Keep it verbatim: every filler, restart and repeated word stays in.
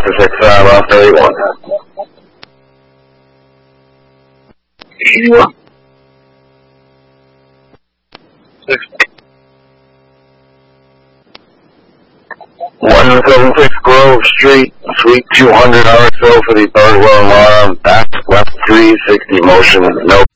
Delta six five off thirty-one. Sure. Six. one seventy-six Grove Street, Suite two hundred R S O for the third wheel alarm, back left three sixty motion, no